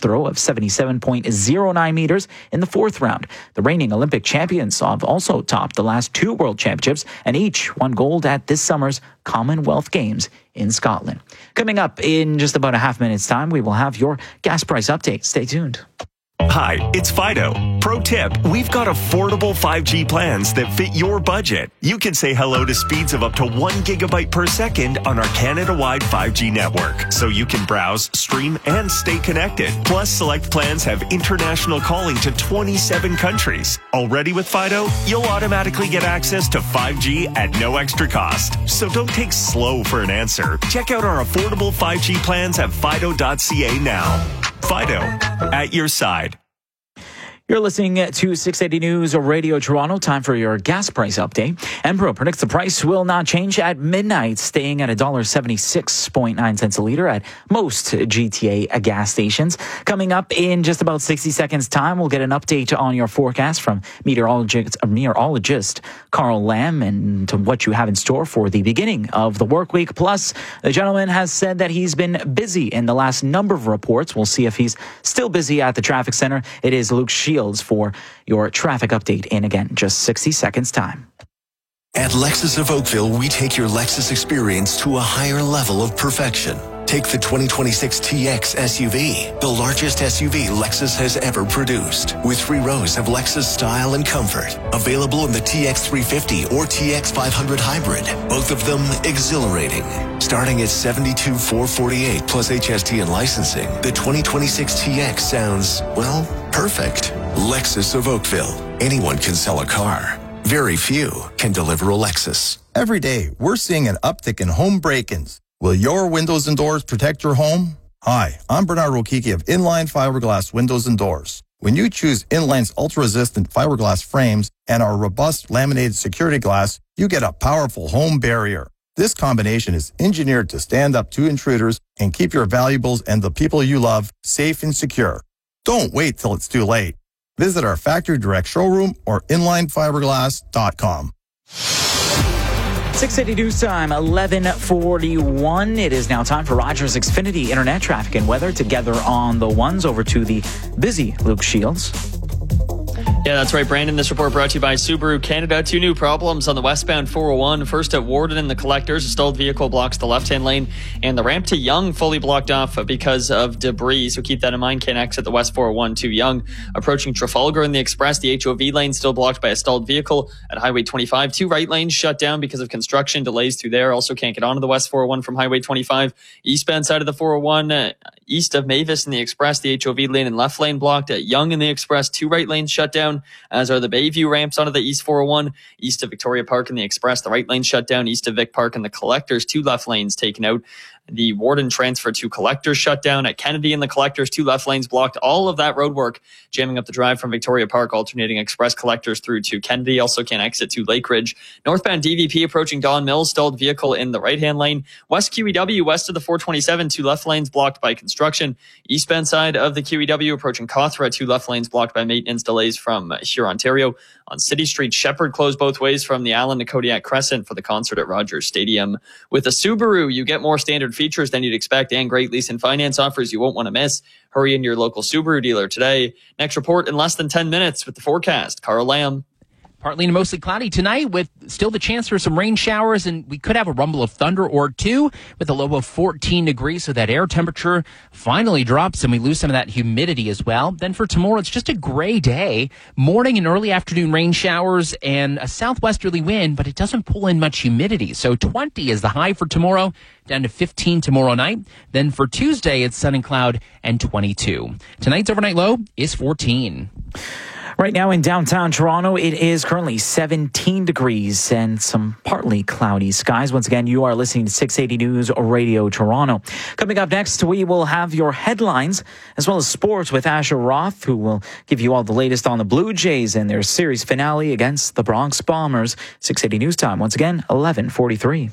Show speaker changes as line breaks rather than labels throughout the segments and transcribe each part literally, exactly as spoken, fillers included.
throw of seventy-seven point oh nine meters in the fourth round. The reigning Olympic champions have also topped the last two World Championships and each won gold at this summer's Commonwealth Games in Scotland. Coming up in just about a half minute's time, we will have your gas price update. Stay tuned.
Hi, it's Fido. Pro tip, we've got affordable five G plans that fit your budget. You can say hello to speeds of up to one gigabyte per second on our Canada-wide five G network, so you can browse, stream, and stay connected. Plus, select plans have international calling to twenty-seven countries. Already with Fido, you'll automatically get access to five G at no extra cost. So don't take slow for an answer. Check out our affordable five G plans at fido dot c a now. Fido, at your side.
You're listening to six eighty News Radio Toronto. Time for your gas price update. Enpro predicts the price will not change at midnight, staying at one dollar seventy-six point nine cents a litre at most G T A gas stations. Coming up in just about sixty seconds time, we'll get an update on your forecast from meteorologist, meteorologist Carl Lamb and to what you have in store for the beginning of the work week. Plus, the gentleman has said that he's been busy in the last number of reports. We'll see if he's still busy at the traffic center. It is Luke Shields for your traffic update in, again, just sixty seconds time.
At Lexus of Oakville, we take your Lexus experience to a higher level of perfection. Take the twenty twenty-six T X S U V, the largest S U V Lexus has ever produced, with three rows of Lexus style and comfort. Available in the T X three fifty or T X five hundred hybrid, both of them exhilarating. Starting at seventy-two thousand four hundred forty-eight plus H S T and licensing, the twenty twenty-six T X sounds, well, perfect. Lexus of Oakville. Anyone can sell a car. Very few can deliver a Lexus.
Every day, we're seeing an uptick in home break-ins. Will your windows and doors protect your home? Hi, I'm Bernard Rokiki of Inline Fiberglass Windows and Doors. When you choose Inline's ultra-resistant fiberglass frames and our robust laminated security glass, you get a powerful home barrier. This combination is engineered to stand up to intruders and keep your valuables and the people you love safe and secure. Don't wait till it's too late. Visit our factory direct showroom or inline fiberglass dot com.
six eighty News Time, eleven forty-one. It is now time for Rogers Xfinity Internet Traffic and Weather. Together on the ones, over to the busy Luke Shields.
Yeah, that's right, Brandon. This report brought to you by Subaru Canada. Two new problems on the westbound four oh one. First at Warden and the Collectors. A stalled vehicle blocks the left-hand lane, and the ramp to Yonge fully blocked off because of debris. So keep that in mind. Can't exit the west four oh one to Yonge. Approaching Trafalgar in the Express, the H O V lane still blocked by a stalled vehicle. At Highway twenty-five, two right lanes shut down because of construction. Delays through there. Also can't get onto the west four oh one from Highway twenty-five. Eastbound side of the four oh one, uh, east of Mavis in the Express, the H O V lane and left lane blocked. At Yonge in the Express, two right lanes shut down, as are the Bayview ramps onto the East four oh one. East of Victoria Park in the Express, the right lane shut down. East of Vic Park and the Collectors, two left lanes taken out. The Warden transfer to Collectors shut down. At Kennedy and the Collectors, two left lanes blocked. All of that road work jamming up the drive from Victoria Park, alternating Express Collectors through to Kennedy. Also can't exit to Lake Ridge. Northbound D V P approaching Don Mills, stalled vehicle in the right-hand lane. West Q E W, west of the four twenty-seven, two left lanes blocked by construction. Eastbound side of the Q E W approaching Cawthra, two left lanes blocked by maintenance delays from Huron, Ontario. On City Street, Shepherd closed both ways from the Allen to Kodiak Crescent for the concert at Rogers Stadium. With a Subaru, you get more standard features than you'd expect and great lease and finance offers you won't want to miss. Hurry in your local Subaru dealer today. Next report in less than ten minutes with the forecast. Carl Lamb.
Partly and mostly cloudy tonight with still the chance for some rain showers, and we could have a rumble of thunder or two with a low of fourteen degrees, so that air temperature finally drops and we lose some of that humidity as well. Then for tomorrow, it's just a gray day. Morning and early afternoon rain showers and a southwesterly wind, but it doesn't pull in much humidity. So twenty is the high for tomorrow, down to fifteen tomorrow night. Then for Tuesday, it's sun and cloud and twenty-two. Tonight's overnight low is fourteen.
Right now in downtown Toronto, it is currently seventeen degrees and some partly cloudy skies. Once again, you are listening to six eighty News Radio Toronto. Coming up next, we will have your headlines as well as sports with Asher Roth, who will give you all the latest on the Blue Jays and their series finale against the Bronx Bombers. six eighty News Time, once again, eleven forty-three.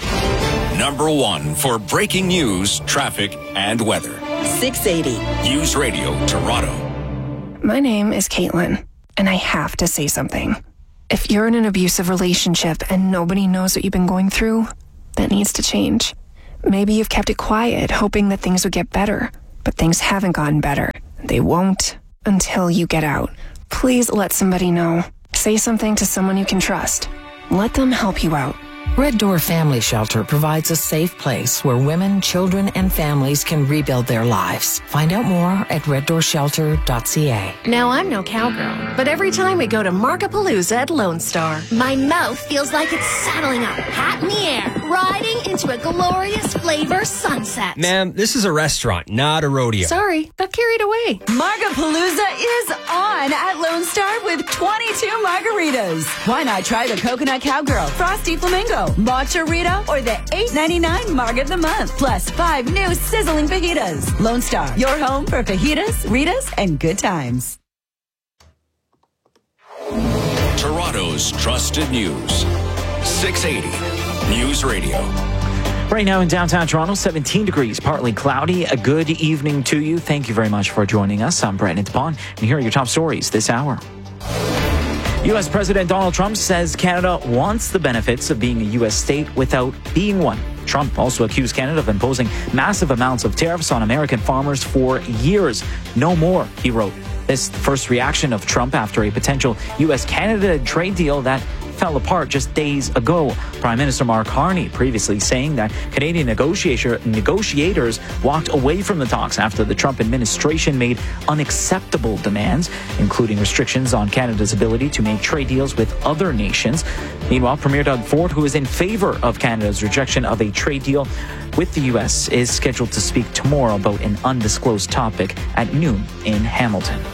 Number one for breaking news, traffic, and weather.
six eighty
News Radio Toronto.
My name is Caitlin, and I have to say something. If you're in an abusive relationship and nobody knows what you've been going through, that needs to change. Maybe you've kept it quiet, hoping that things would get better, but things haven't gotten better. they won't until you get out. Please let somebody know. Say something to someone you can trust. Let them help you out.
Red Door Family Shelter provides a safe place where women, children, and families can rebuild their lives. Find out more at red door shelter dot c a.
Now, I'm no cowgirl, but every time we go to Markapalooza at Lone Star, my mouth feels like it's saddling up, hat in the air, riding into a glorious flavor sunset.
Ma'am, this is a restaurant, not a rodeo.
Sorry, got carried away.
Markapalooza is on at Lone Star with twenty-two margaritas. Why not try the Coconut Cowgirl, Frosty Flamingo, Matcha Rita, or the eight ninety-nine Marga of the Month, plus five new sizzling fajitas. Lone Star, your home for fajitas, Ritas, and good times.
Toronto's trusted news. six eighty News Radio.
Right now in downtown Toronto, seventeen degrees, partly cloudy. A good evening to you. Thank you very much for joining us. I'm Brandon Tapon, and here are your top stories this hour. U S President Donald Trump says Canada wants the benefits of being a U S state without being one. Trump also accused Canada of imposing massive amounts of tariffs on American farmers for years. No more, he wrote. This first reaction of Trump after a potential U S-Canada trade deal that fell apart just days ago. Prime Minister Mark Carney previously saying that Canadian negotiator, negotiators walked away from the talks after the Trump administration made unacceptable demands, including restrictions on Canada's ability to make trade deals with other nations. Meanwhile, Premier Doug Ford, who is in favor of Canada's rejection of a trade deal with the U S, is scheduled to speak tomorrow about an undisclosed topic at noon in Hamilton.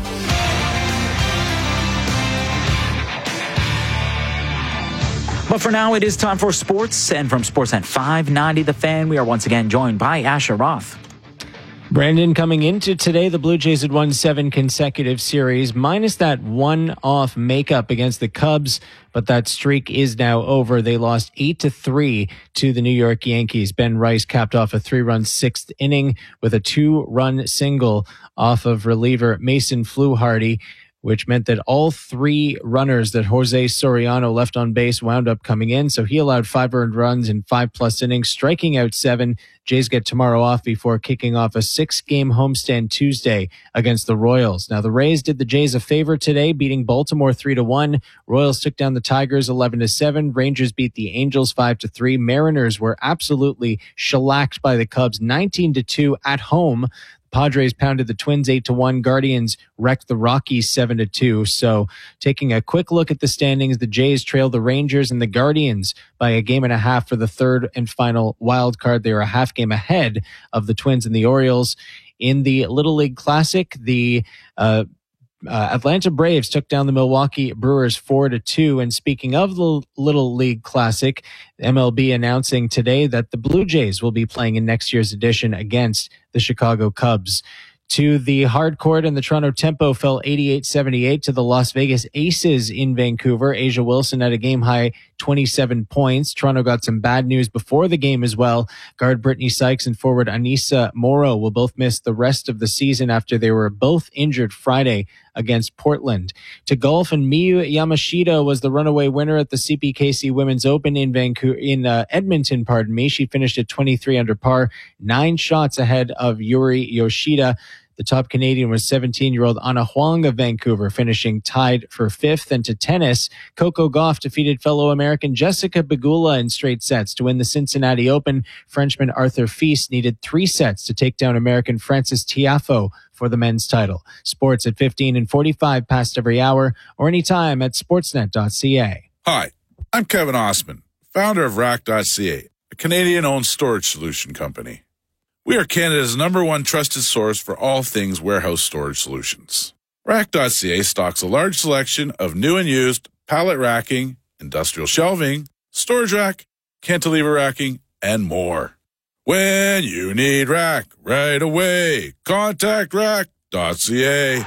But for now, it is time for sports. And from Sportsnet five ninety The Fan, we are once again joined by Asher Roth.
Brandon, coming into today, the Blue Jays had won seven consecutive series, minus that one-off makeup against the Cubs, but that streak is now over. They lost eight to three to the New York Yankees. Ben Rice capped off a three-run sixth inning with a two-run single off of reliever Mason Fluharty, which meant that all three runners that Jose Soriano left on base wound up coming in. So he allowed five earned runs in five plus innings, striking out seven. Jays get tomorrow off before kicking off a six-game homestand Tuesday against the Royals. Now, the Rays did the Jays a favor today, beating Baltimore three to one. Royals took down the Tigers eleven to seven. Rangers beat the Angels five to three. Mariners were absolutely shellacked by the Cubs nineteen to two at home. Padres pounded the Twins eight to one. Guardians wrecked the Rockies seven to two. So taking a quick look at the standings, the Jays trail the Rangers and the Guardians by a game and a half for the third and final wild card. They are a half game ahead of the Twins and the Orioles. In the Little League Classic, the uh, Uh, Atlanta Braves took down the Milwaukee Brewers four to two. And speaking of the Little League Classic, M L B announcing today that the Blue Jays will be playing in next year's edition against the Chicago Cubs. To the hard court, and the Toronto Tempo fell eighty-eight seventy-eight to the Las Vegas Aces in Vancouver. Asia Wilson had a game-high twenty-seven points. Toronto got some bad news before the game as well. Guard Brittany Sykes and forward Anissa Moro will both miss the rest of the season after they were both injured Friday against Portland. To golf, and Miyu Yamashita was the runaway winner at the C P K C Women's Open in Vancouver, in uh, Edmonton, pardon me. She finished at twenty-three under par, nine shots ahead of Yuri Yoshida. The top Canadian was seventeen-year-old Ana Huang of Vancouver, finishing tied for fifth. And to tennis, Coco Gauff defeated fellow American Jessica Pegula in straight sets to win the Cincinnati Open. Frenchman Arthur Fils needed three sets to take down American Francis Tiafoe for the men's title. Sports at fifteen and forty-five past every hour, or anytime at sportsnet dot c a.
Hi, I'm Kevin Osman, founder of rack dot c a, a Canadian-owned storage solution company. We are Canada's number one trusted source for all things warehouse storage solutions. rack dot c a stocks a large selection of new and used pallet racking, industrial shelving, storage rack, cantilever racking, and more. When you need rack right away, contact rack dot c a.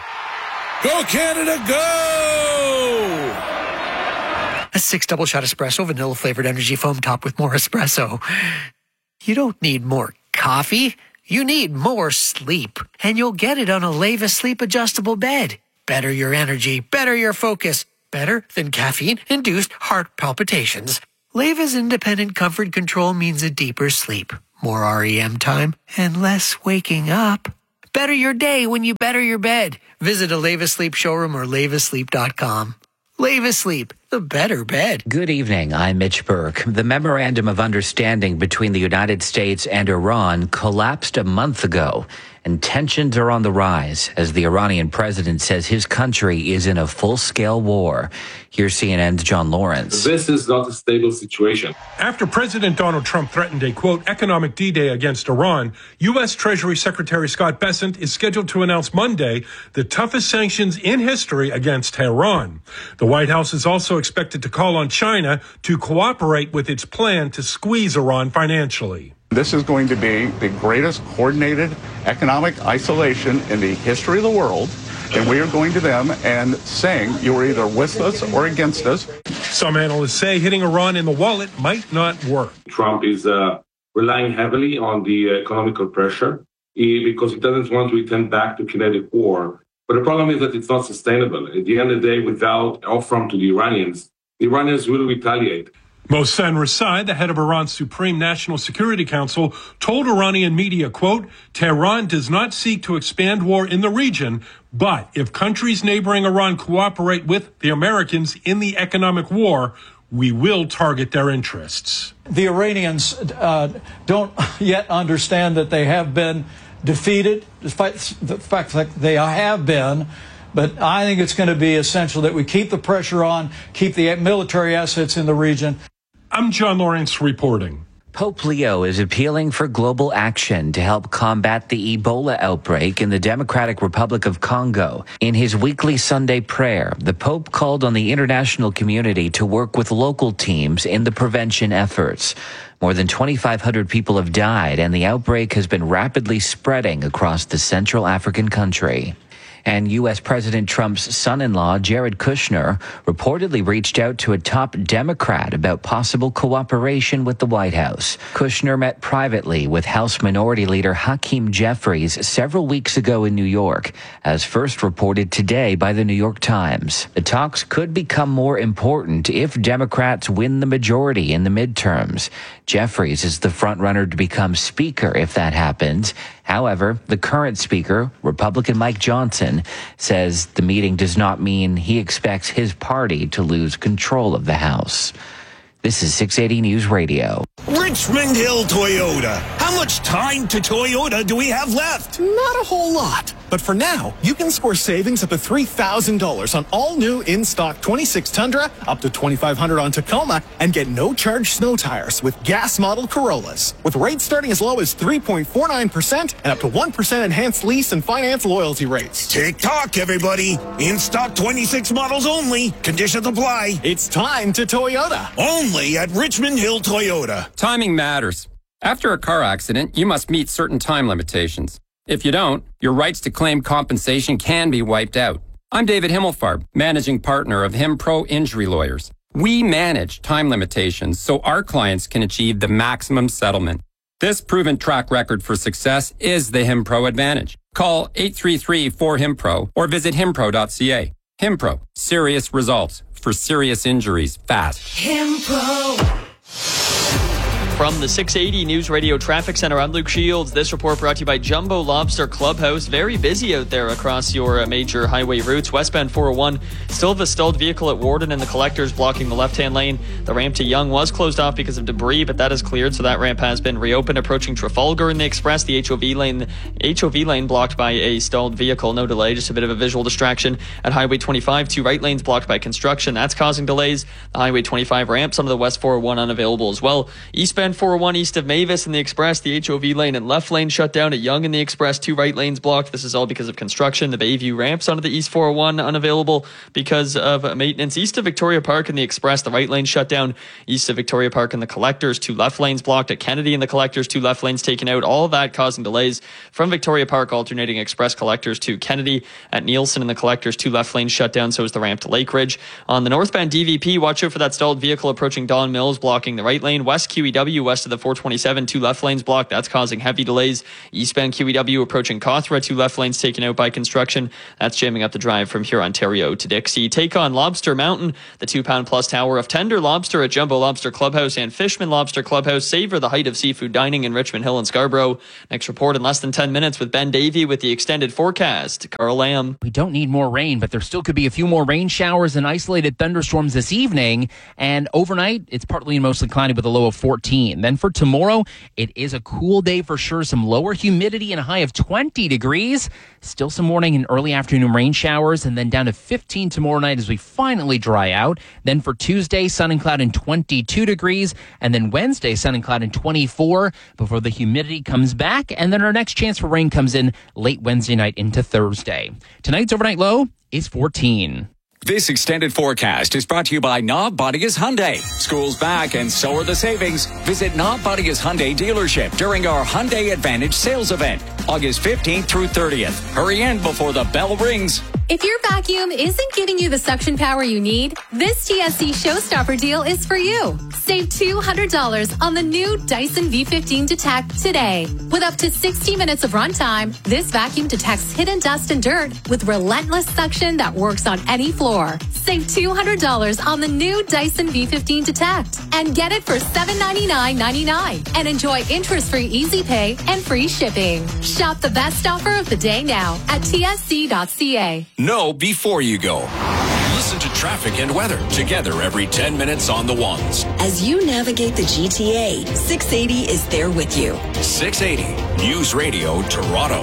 Go Canada, go!
A six double shot espresso, vanilla flavored energy foam topped with more espresso. You don't need more coffee, you need more sleep, and you'll get it on a Leva Sleep Adjustable Bed. Better your energy, better your focus, better than caffeine-induced heart palpitations. Leva's independent comfort control means a deeper sleep, more R E M time, and less waking up. Better your day when you better your bed. Visit a Leva Sleep showroom or leva sleep dot com. Leva Sleep, the better bed.
Good evening. I'm Mitch Burke. The Memorandum of Understanding between the United States and Iran collapsed a month ago, and tensions are on the rise as the Iranian president says his country is in a full-scale war. Here's C N N's John Lawrence.
This is not a stable situation.
After President Donald Trump threatened a, quote, economic D-Day against Iran, U S. Treasury Secretary Scott Bessent is scheduled to announce Monday the toughest sanctions in history against Tehran. The White House is also expected to call on China to cooperate with its plan to squeeze Iran financially.
This is going to be the greatest coordinated economic isolation in the history of the world. And we are going to them and saying you are either with us or against us.
Some analysts say hitting Iran in the wallet might not work.
Trump is uh, relying heavily on the economical pressure he, because he doesn't want to return back to kinetic war. But the problem is that it's not sustainable. At the end of the day, without offer to the Iranians, the Iranians will retaliate.
Mohsen Rasai, the head of Iran's Supreme National Security Council, told Iranian media, quote, Tehran does not seek to expand war in the region, but if countries neighboring Iran cooperate with the Americans in the economic war, we will target their interests.
The Iranians uh, don't yet understand that they have been defeated, despite the fact that they have been. But I think it's going to be essential that we keep the pressure on, keep the military assets in the region.
I'm John Lawrence reporting.
Pope Leo is appealing for global action to help combat the Ebola outbreak in the Democratic Republic of Congo. In his weekly Sunday prayer, the Pope called on the international community to work with local teams in the prevention efforts. More than twenty-five hundred people have died, and the outbreak has been rapidly spreading across the Central African country. And U S. President Trump's son-in-law, Jared Kushner, reportedly reached out to a top Democrat about possible cooperation with the White House. Kushner met privately with House Minority Leader Hakeem Jeffries several weeks ago in New York, as first reported today by the New York Times. The talks could become more important if Democrats win the majority in the midterms. Jeffries is the frontrunner to become Speaker if that happens. However, the current Speaker, Republican Mike Johnson, says the meeting does not mean he expects his party to lose control of the House. This is six eighty News Radio.
Richmond Hill Toyota. How much time to Toyota do we have left?
Not a whole lot. But for now, you can score savings up to three thousand dollars on all new in-stock twenty-six Tundra, up to twenty-five hundred dollars on Tacoma, and get no-charge snow tires with gas model Corollas. With rates starting as low as three point four nine percent and up to one percent enhanced lease and finance loyalty rates.
Tick-tock, everybody. In-stock twenty-six models only. Conditions apply.
It's time to Toyota.
Only at Richmond Hill Toyota.
Timing matters. After a car accident, you must meet certain time limitations. If you don't, your rights to claim compensation can be wiped out. I'm David Himmelfarb, managing partner of HimPro Injury Lawyers. We manage time limitations so our clients can achieve the maximum settlement. This proven track record for success is the HimPro advantage. Call eight three three four HimPro or visit himpro dot c a. HimPro, serious results for serious injuries fast.
HimPro.
From the six eighty News Radio Traffic Center, I'm Luke Shields. This report brought to you by Jumbo Lobster Clubhouse. Very busy out there across your major highway routes. Westbound four oh one, still have a stalled vehicle at Warden and the Collectors blocking the left-hand lane. The ramp to Yonge was closed off because of debris, but that is cleared, so that ramp has been reopened. Approaching Trafalgar in the Express, the H O V lane, H O V lane blocked by a stalled vehicle. No delay, just a bit of a visual distraction. At Highway twenty-five, two right lanes blocked by construction. That's causing delays. The Highway twenty-five ramp, some of the West four oh one unavailable as well. Eastbound four oh one east of Mavis in the Express, the H O V lane and left lane shut down. At Yonge in the Express, two right lanes blocked. This is all because of construction. The Bayview ramps onto the East four oh one unavailable because of maintenance. East of Victoria Park in the Express, the right lane shut down. East of Victoria Park in the Collectors, two left lanes blocked. At Kennedy in the Collectors, two left lanes taken out. All of that causing delays from Victoria Park, alternating Express Collectors to Kennedy. At Nielsen in the Collectors, two left lanes shut down. So is the ramp to Lake Ridge. On the northbound D V P, watch out for that stalled vehicle approaching Don Mills, blocking the right lane. West Q E W W west of the four twenty-seven, two left lanes blocked. That's causing heavy delays. Eastbound Q E W approaching Cawthra, two left lanes taken out by construction. That's jamming up the drive from here, Ontario to Dixie. Take on Lobster Mountain, the two-pound plus tower of tender lobster at Jumbo Lobster Clubhouse and Fishman Lobster Clubhouse. Savor the height of seafood dining in Richmond Hill and Scarborough. Next report in less than ten minutes with Ben Davey with the extended forecast. Carl Lamb.
We don't need more rain, but there still could be a few more rain showers and isolated thunderstorms this evening. And overnight, it's partly and mostly cloudy with a low of fourteen. Then for tomorrow, it is a cool day for sure. Some lower humidity and a high of twenty degrees. Still some morning and early afternoon rain showers, and then down to fifteen tomorrow night as we finally dry out. Then for Tuesday, sun and cloud and twenty-two degrees. And then Wednesday, sun and cloud and twenty-four before the humidity comes back. And then our next chance for rain comes in late Wednesday night into Thursday. Tonight's overnight low is fourteen.
This extended forecast is brought to you by Knob Bodias Hyundai. School's back and so are the savings. Visit Knob Bodias Hyundai dealership during our Hyundai Advantage sales event, August fifteenth through thirtieth. Hurry in before the bell rings.
If your vacuum isn't giving you the suction power you need, this T S C Showstopper deal is for you. Save two hundred dollars on the new Dyson V fifteen Detect today. With up to sixty minutes of runtime, this vacuum detects hidden dust and dirt with relentless suction that works on any floor. Save two hundred dollars on the new Dyson V fifteen Detect and get it for seven ninety-nine ninety-nine and enjoy interest-free easy pay and free shipping. Shop the best offer of the day now at T S C dot C A.
Know before you go. Listen to traffic and weather together every ten minutes on the ones.
As you navigate the G T A, six eighty is there with you.
six eighty News Radio Toronto.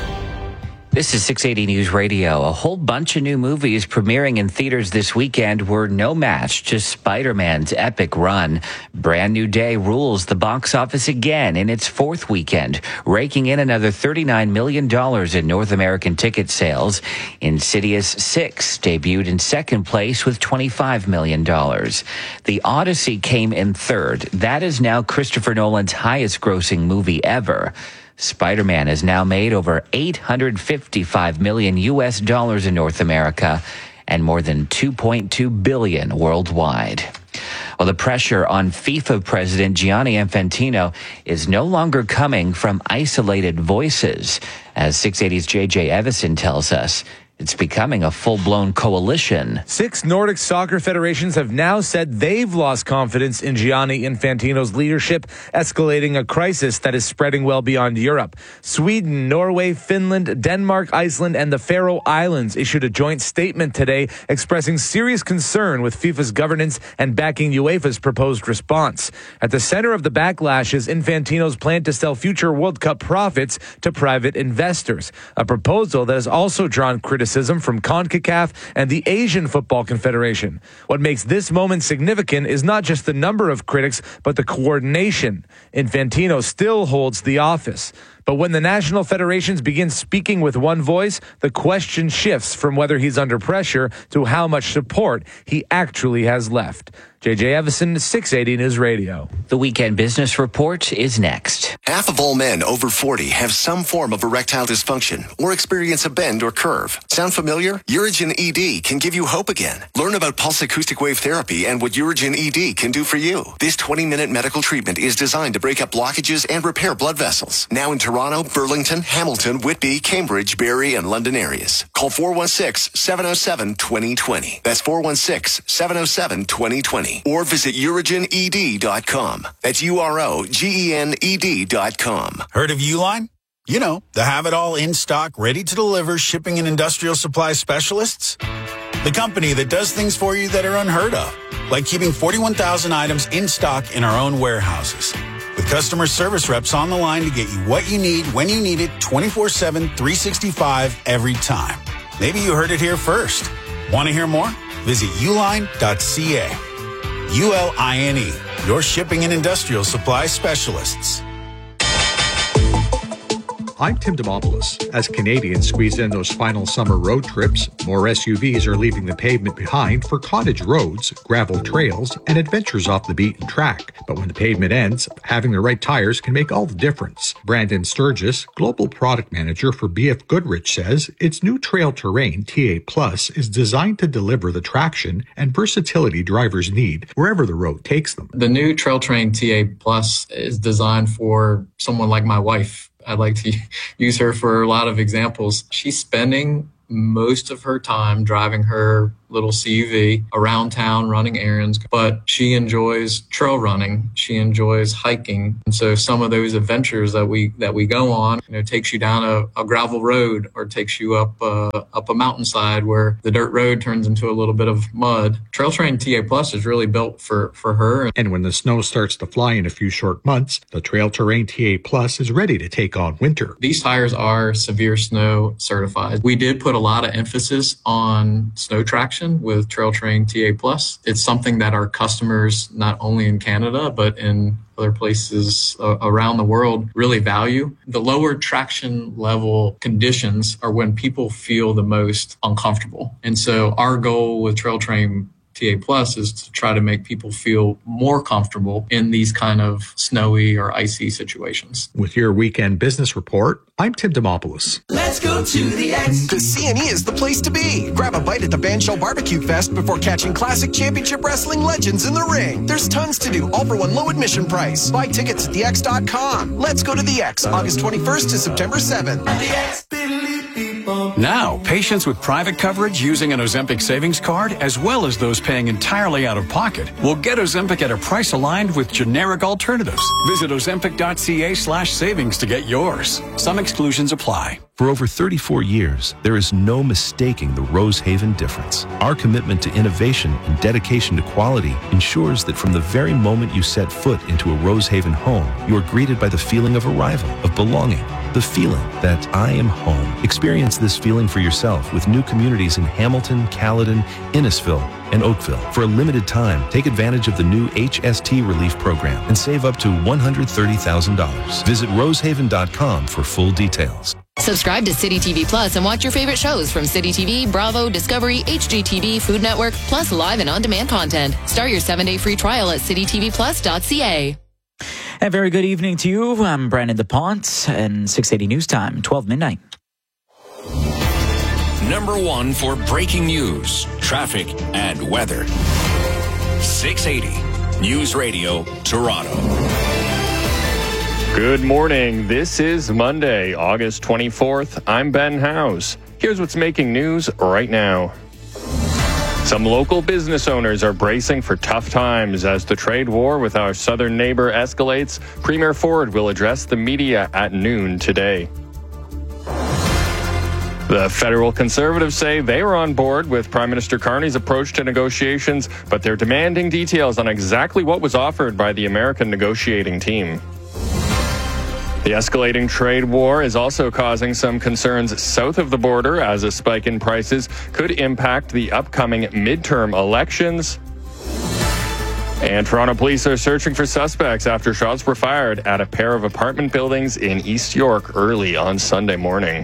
This is six eighty News Radio. A whole bunch of new movies premiering in theaters this weekend were no match to Spider-Man's epic run. Brand New Day rules the box office again in its fourth weekend, raking in another thirty-nine million dollars in North American ticket sales. Insidious six debuted in second place with twenty-five million dollars. The Odyssey came in third. That is now Christopher Nolan's highest grossing movie ever. Spider-Man has now made over eight hundred fifty-five million U S dollars in North America and more than two point two billion worldwide. Well, the pressure on FIFA president Gianni Infantino is no longer coming from isolated voices. As six eighty's J J Evison tells us, it's becoming a full-blown coalition.
Six Nordic soccer federations have now said they've lost confidence in Gianni Infantino's leadership, escalating a crisis that is spreading well beyond Europe. Sweden, Norway, Finland, Denmark, Iceland, and the Faroe Islands issued a joint statement today expressing serious concern with FIFA's governance and backing UEFA's proposed response. At the center of the backlash is Infantino's plan to sell future World Cup profits to private investors, a proposal that has also drawn criticism from CONCACAF and the Asian Football Confederation. What makes this moment significant is not just the number of critics, but the coordination. Infantino still holds the office. But when the national federations begin speaking with one voice, the question shifts from whether he's under pressure to how much support he actually has left. J J Evison, six eighty News Radio.
The Weekend Business Report is next.
Half of all men over forty have some form of erectile dysfunction or experience a bend or curve. Sound familiar? Urigen E D can give you hope again. Learn about pulse acoustic wave therapy and what Urigen E D can do for you. This twenty-minute medical treatment is designed to break up blockages and repair blood vessels. Now in Toronto, Burlington, Hamilton, Whitby, Cambridge, Barrie, and London areas. Call four one six, seven oh seven, two oh two oh. That's four one six, seven oh seven, two oh two oh. Or visit urigen e d dot com. That's U R O G E N E D dot com.
Heard of Uline? You know, the have-it-all in-stock, ready-to-deliver shipping and industrial supply specialists? The company that does things for you that are unheard of, like keeping forty-one thousand items in stock in our own warehouses. With customer service reps on the line to get you what you need, when you need it, twenty-four seven, three sixty-five, every time. Maybe you heard it here first. Want to hear more? Visit uline dot c a. U L I N E, your shipping and industrial supply specialists.
I'm Tim Demopoulos. As Canadians squeeze in those final summer road trips, more S U Vs are leaving the pavement behind for cottage roads, gravel trails, and adventures off the beaten track. But when the pavement ends, having the right tires can make all the difference. Brandon Sturgis, Global Product Manager for B F Goodrich, says its new Trail Terrain T A Plus is designed to deliver the traction and versatility drivers need wherever the road takes them.
The new Trail Terrain T A Plus is designed for someone like my wife. I'd like to use her for a lot of examples. She's spending most of her time driving her little C U V around town, running errands, but she enjoys trail running. She enjoys hiking. And so some of those adventures that we that we go on, you know, takes you down a, a gravel road or takes you up uh, up a mountainside where the dirt road turns into a little bit of mud. Trail Terrain T A Plus is really built for, for her.
And when the snow starts to fly in a few short months, the Trail Terrain T A Plus is ready to take on winter.
These tires are severe snow certified. We did put a lot of emphasis on snow traction with Trail Terrain T A Plus. It's something that our customers, not only in Canada, but in other places uh, around the world, really value. The lower traction level conditions are when people feel the most uncomfortable. And so our goal with Trail Terrain T A Plus is to try to make people feel more comfortable in these kind of snowy or icy situations.
With your weekend business report, I'm Tim Demopoulos.
Let's go to the X. Because C and E is the place to be. Grab a bite at the Bandshell Barbecue Fest before catching classic championship wrestling legends in the ring. There's tons to do, all for one low admission price. Buy tickets at the x dot com. Let's go to the X, August twenty-first to September seventh. At the X.
Now, patients with private coverage using an Ozempic savings card, as well as those paying entirely out of pocket, will get Ozempic at a price aligned with generic alternatives. Visit ozempic.ca slash savings to get yours. Some exclusions apply.
For over thirty-four years, there is no mistaking the Rosehaven difference. Our commitment to innovation and dedication to quality ensures that from the very moment you set foot into a Rosehaven home, you are greeted by the feeling of arrival, of belonging, the feeling that I am home. Experience this feeling for yourself with new communities in Hamilton, Caledon, Innisfil, and Oakville. For a limited time, take advantage of the new H S T Relief Program and save up to one hundred thirty thousand dollars. Visit rosehaven dot com for full details.
Subscribe to City T V Plus and watch your favorite shows from City T V, Bravo, Discovery, H G T V, Food Network, plus live and on-demand content. Start your seven-day free trial at city t v plus dot c a.
A very good evening to you. I'm Brandon DePont and six eighty News Time, twelve midnight.
Number one for breaking news, traffic, and weather. six eighty News Radio, Toronto.
Good morning. This is Monday, August twenty-fourth. I'm Ben Howes. Here's what's making news right now. Some local business owners are bracing for tough times as the trade war with our southern neighbor escalates. Premier Ford will address the media at noon today. The federal Conservatives say they were on board with Prime Minister Carney's approach to negotiations, but they're demanding details on exactly what was offered by the American negotiating team. The escalating trade war is also causing some concerns south of the border as a spike in prices could impact the upcoming midterm elections. And Toronto police are searching for suspects after shots were fired at a pair of apartment buildings in East York early on Sunday morning.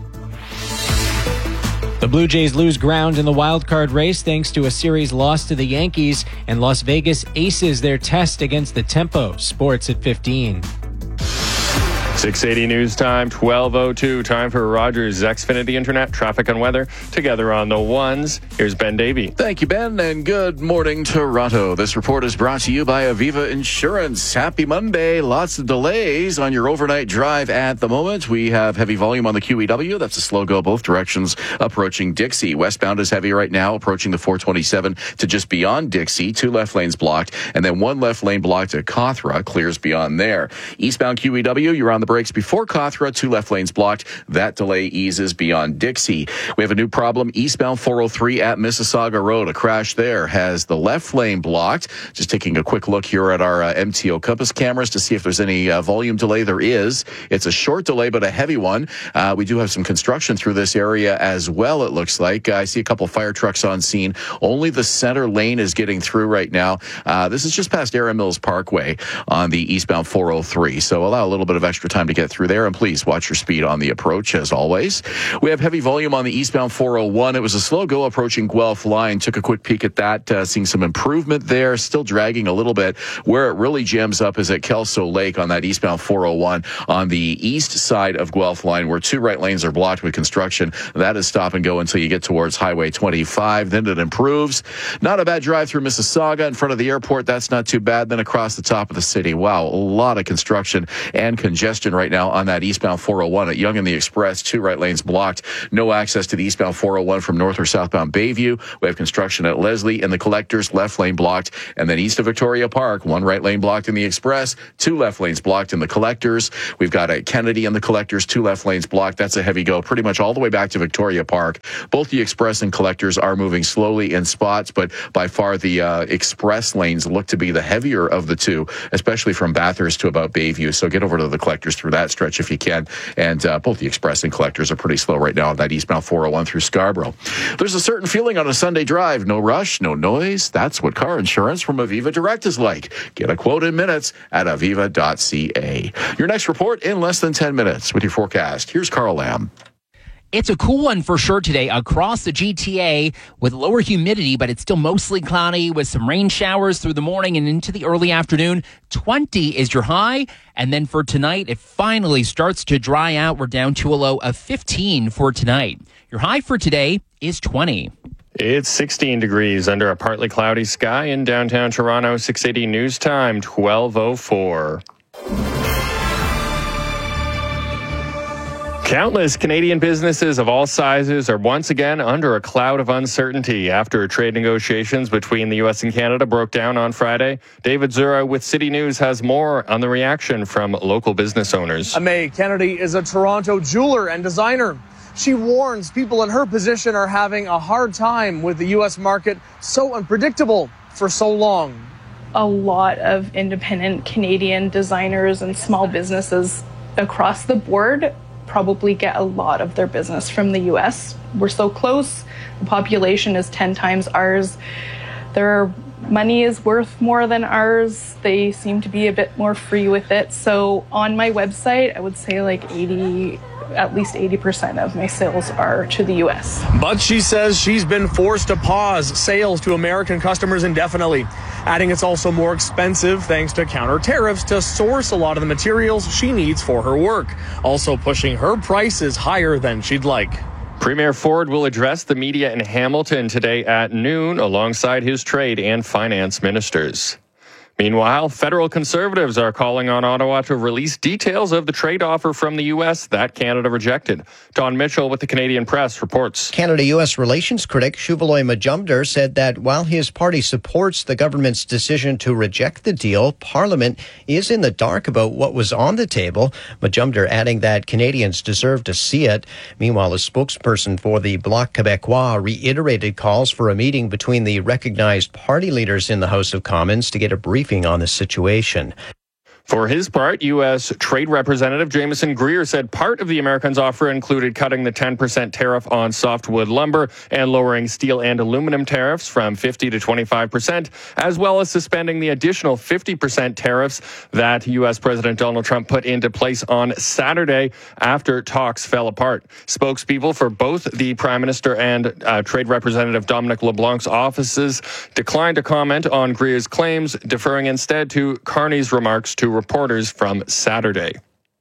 The Blue Jays lose ground in the wild card race thanks to a series loss to the Yankees, and Las Vegas aces their test against the Tempo. Sports at fifteen.
six eighty News Time, twelve oh two. Time for Rogers Xfinity Internet, traffic and weather. Together on the ones, here's Ben Davey.
Thank you, Ben, and good morning, Toronto. This report is brought to you by Aviva Insurance. Happy Monday. Lots of delays on your overnight drive at the moment. We have heavy volume on the Q E W. That's a slow go both directions approaching Dixie. Westbound is heavy right now, approaching the four twenty-seven to just beyond Dixie. Two left lanes blocked, and then one left lane blocked at Cawthra. Clears beyond there. Eastbound Q E W, you're on the brakes before Cawthra, two left lanes blocked. That delay eases beyond Dixie. We have a new problem eastbound four oh three at Mississauga Road. A crash there has the left lane blocked. Just taking a quick look here at our uh, M T O Compass cameras to see if there's any uh, volume delay. There is. It's a short delay, but a heavy one. Uh, we do have some construction through this area as well, it looks like. Uh, I see a couple fire trucks on scene. Only the center lane is getting through right now. Uh, this is just past Erin Mills Parkway on the eastbound four oh three. So allow a little bit of extra time time to get through there. And please watch your speed on the approach, as always. We have heavy volume on the eastbound four oh one. It was a slow go approaching Guelph Line. Took a quick peek at that, uh, seeing some improvement there. Still dragging a little bit. Where it really jams up is at Kelso Lake on that eastbound four oh one on the east side of Guelph Line, where two right lanes are blocked with construction. That is stop and go until you get towards Highway twenty-five. Then it improves. Not a bad drive through Mississauga in front of the airport. That's not too bad. Then across the top of the city. Wow, a lot of construction and congestion right now on that eastbound four oh one at Yonge and the Express. Two right lanes blocked. No access to the eastbound four oh one from north or southbound Bayview. We have construction at Leslie and the Collectors, left lane blocked. And then east of Victoria Park, one right lane blocked in the Express, two left lanes blocked in the Collectors. We've got a Kennedy and the Collectors, two left lanes blocked. That's a heavy go pretty much all the way back to Victoria Park. Both the Express and Collectors are moving slowly in spots, but by far the uh, Express lanes look to be the heavier of the two, especially from Bathurst to about Bayview. So get over to the Collectors through that stretch if you can. And uh, both the Express and Collectors are pretty slow right now on that eastbound four oh one through Scarborough. There's a certain feeling on a Sunday drive. No rush, no noise. That's what car insurance from Aviva Direct is like. Get a quote in minutes at aviva dot c a. Your next report in less than ten minutes with your forecast. Here's Carl Lamb.
It's a cool one for sure today across the G T A with lower humidity, but it's still mostly cloudy with some rain showers through the morning and into the early afternoon. twenty is your high. And then for tonight, it finally starts to dry out. We're down to a low of fifteen for tonight. Your high for today is twenty.
It's sixteen degrees under a partly cloudy sky in downtown Toronto. six eighty News Time, twelve oh four. Countless Canadian businesses of all sizes are once again under a cloud of uncertainty after trade negotiations between the U S and Canada broke down on Friday. David Zura with City News has more on the reaction from local business owners.
May Kennedy is a Toronto jeweler and designer. She warns people in her position are having a hard time with the U S market so unpredictable for so long.
A lot of independent Canadian designers and small businesses across the board probably get a lot of their business from the U S. We're so close. The population is ten times ours. Their money is worth more than ours. They seem to be a bit more free with it. So on my website, I would say like eighty, at least eighty percent of my sales are to the U S.
But she says she's been forced to pause sales to American customers indefinitely, adding it's also more expensive thanks to counter tariffs to source a lot of the materials she needs for her work, also pushing her prices higher than she'd like.
Premier Ford will address the media in Hamilton today at noon alongside his trade and finance ministers. Meanwhile, federal conservatives are calling on Ottawa to release details of the trade offer from the U S that Canada rejected. Don Mitchell with the Canadian Press reports.
Canada-U S relations critic Shuvaloy Majumdar said that while his party supports the government's decision to reject the deal, Parliament is in the dark about what was on the table. Majumdar adding that Canadians deserve to see it. Meanwhile, a spokesperson for the Bloc Québécois reiterated calls for a meeting between the recognized party leaders in the House of Commons to get a briefing on the situation.
For his part, U S Trade Representative Jameson Greer said part of the Americans' offer included cutting the ten percent tariff on softwood lumber and lowering steel and aluminum tariffs from fifty to twenty-five percent, as well as suspending the additional fifty percent tariffs that U S President Donald Trump put into place on Saturday after talks fell apart. Spokespeople for both the Prime Minister and uh, Trade Representative Dominic LeBlanc's offices declined to comment on Greer's claims, deferring instead to Carney's remarks to reporters from Saturday.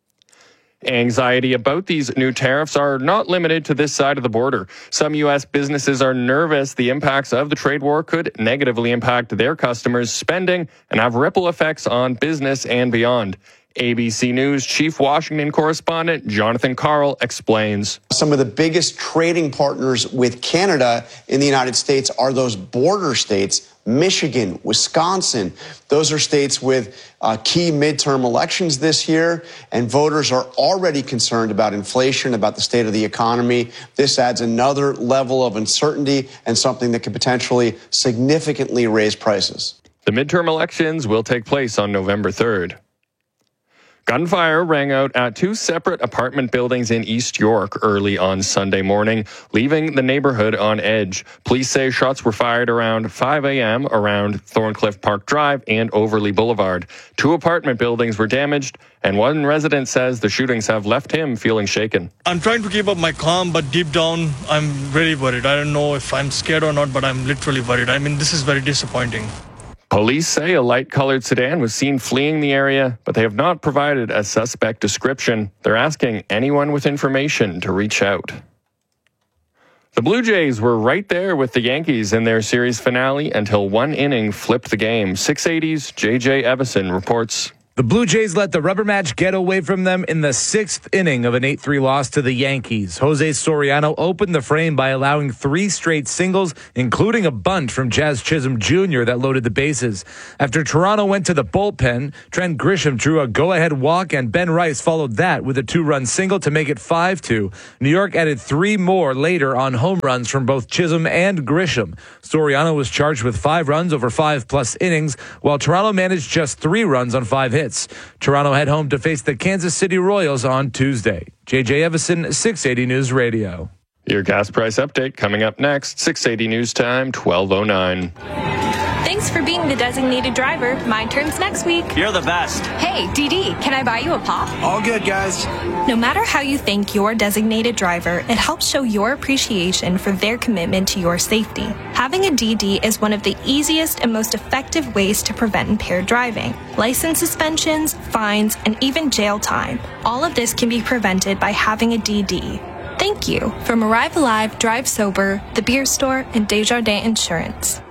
Anxiety about these new tariffs are not limited to this side of the border. Some U S businesses are nervous the impacts of the trade war could negatively impact their customers' spending and have ripple effects on business and beyond. A B C News Chief Washington correspondent Jonathan Karl explains.
Some of the biggest trading partners with Canada in the United States are those border states, Michigan, Wisconsin. Those are states with uh, key midterm elections this year, and voters are already concerned about inflation, about the state of the economy. This adds another level of uncertainty and something that could potentially significantly raise prices.
The midterm elections will take place on November third. Gunfire rang out at two separate apartment buildings in East York early on Sunday morning, leaving the neighborhood on edge. Police say shots were fired around five a.m. around Thorncliffe Park Drive and Overley Boulevard. Two apartment buildings were damaged, and one resident says the shootings have left him feeling shaken.
I'm trying to keep up my calm, but deep down, I'm very worried. I don't know if I'm scared or not, but I'm literally worried. I mean, this is very disappointing.
Police say a light-colored sedan was seen fleeing the area, but they have not provided a suspect description. They're asking anyone with information to reach out. The Blue Jays were right there with the Yankees in their series finale until one inning flipped the game. six eighty's J J Evison reports.
The Blue Jays let the rubber match get away from them in the sixth inning of an eight three loss to the Yankees. Jose Soriano opened the frame by allowing three straight singles, including a bunt from Jazz Chisholm Junior that loaded the bases. After Toronto went to the bullpen, Trent Grisham drew a go-ahead walk, and Ben Rice followed that with a two-run single to make it five two. New York added three more later on home runs from both Chisholm and Grisham. Soriano was charged with five runs over five-plus innings, while Toronto managed just three runs on five hits. Toronto head home to face the Kansas City Royals on Tuesday. J J Evison, six eighty News Radio.
Your gas price update coming up next. six eighty News Time, twelve oh nine.
Thanks for being the designated driver. My turn's next week.
You're the best.
Hey, D D, can I buy you a pop?
All good, guys.
No matter how you thank your designated driver, it helps show your appreciation for their commitment to your safety. Having a D D is one of the easiest and most effective ways to prevent impaired driving. License suspensions, fines, and even jail time. All of this can be prevented by having a D D. Thank you. From Arrive Alive, Drive Sober, The Beer Store, and Desjardins Insurance.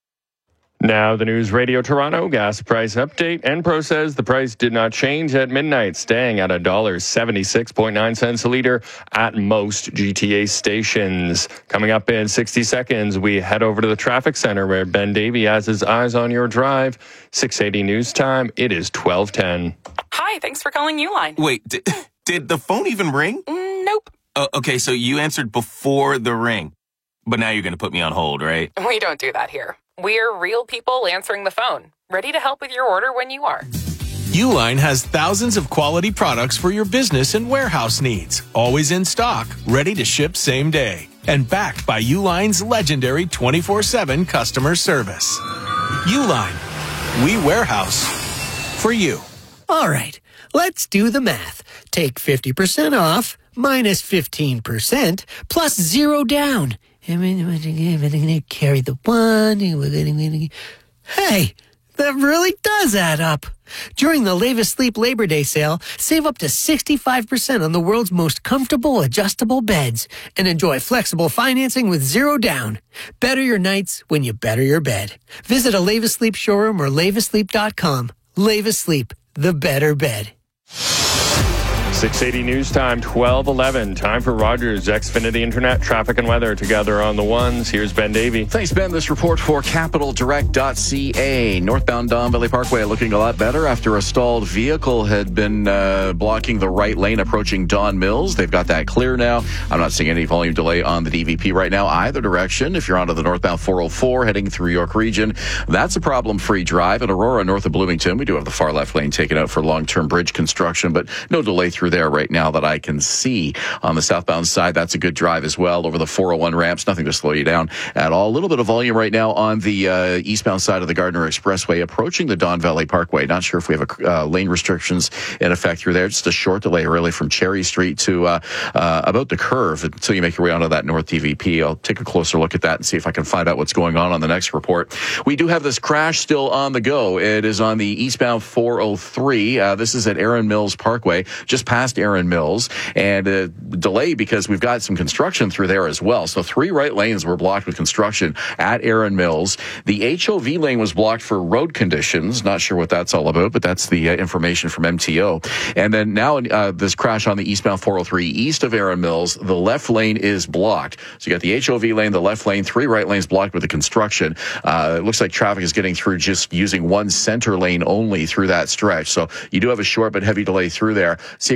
Now the News Radio Toronto gas price update. Enpro says the price did not change at midnight, staying at one dollar seventy-six point nine cents a litre at most G T A stations. Coming up in sixty seconds, we head over to the traffic center where Ben Davey has his eyes on your drive. six eighty News Time. It is twelve ten.
Hi, thanks for calling Uline.
Wait, did, did the phone even ring?
Mm, nope.
Uh, okay, so you answered before the ring. But now you're going to put me on hold, right?
We don't do that here. We're real people answering the phone, ready to help with your order when you are.
Uline has thousands of quality products for your business and warehouse needs. Always in stock, ready to ship same day. And backed by Uline's legendary twenty-four seven customer service. Uline, we warehouse for you.
All right, let's do the math. Take fifty percent off, minus fifteen percent, plus zero down. Carry the one. Hey, that really does add up. During the Lavis Sleep Labor Day sale, save up to sixty-five percent on the world's most comfortable adjustable beds and enjoy flexible financing with zero down. Better your nights when you better your bed. Visit a Lavis Sleep showroom or lavis sleep dot com. Lavis Sleep, the better bed.
six eighty News Time, twelve eleven. Time for Rogers Xfinity Internet traffic and weather together on the ones. Here's Ben Davey.
Thanks, Ben. This report for capital direct dot c a. Northbound Don Valley Parkway looking a lot better after a stalled vehicle had been uh, blocking the right lane approaching Don Mills. They've got that clear now. I'm not seeing any volume delay on the D V P right now either direction. If you're onto the northbound four oh four heading through York Region, that's a problem-free drive. At Aurora, north of Bloomington, we do have the far left lane taken out for long-term bridge construction, but no delay through there right now that I can see. On the southbound side, that's a good drive as well over the four oh one ramps. Nothing to slow you down at all. A little bit of volume right now on the uh, eastbound side of the Gardner Expressway approaching the Don Valley Parkway. Not sure if we have a, uh, lane restrictions in effect through there. Just a short delay really from Cherry Street to uh, uh, about the curve until you make your way onto that north D V P. I'll take a closer look at that and see if I can find out what's going on on the next report. We do have this crash still on the go. It is on the eastbound four oh three. Uh, this is at Erin Mills Parkway, just past Erin Mills, and a delay because we've got some construction through there as well. So three right lanes were blocked with construction at Erin Mills. The H O V lane was blocked for road conditions. Not sure what that's all about, but that's the uh, information from M T O. And then now uh, this crash on the eastbound four oh three east of Erin Mills, the left lane is blocked. So you got the H O V lane, the left lane, three right lanes blocked with the construction. Uh, it looks like traffic is getting through just using one center lane only through that stretch. So you do have a short but heavy delay through there. See a couple